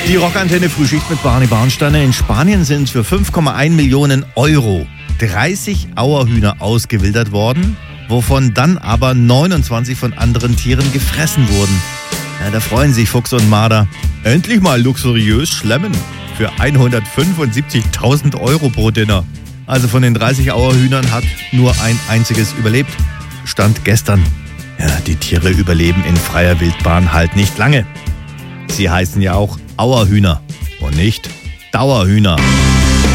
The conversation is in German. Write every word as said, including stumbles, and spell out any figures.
Die Rockantenne Frühschicht mit Barney Barnsteiner. In Spanien sind für fünf Komma eins Millionen Euro dreißig Auerhühner ausgewildert worden, wovon dann aber neunundzwanzig von anderen Tieren gefressen wurden. Ja, da freuen sich Fuchs und Marder. Endlich mal luxuriös schlemmen für hundertfünfundsiebzigtausend Euro pro Dinner. Also von den dreißig Auerhühnern hat nur ein einziges überlebt. Stand gestern. Ja, die Tiere überleben in freier Wildbahn halt nicht lange. Sie heißen ja auch Auerhühner und nicht Dauerhühner.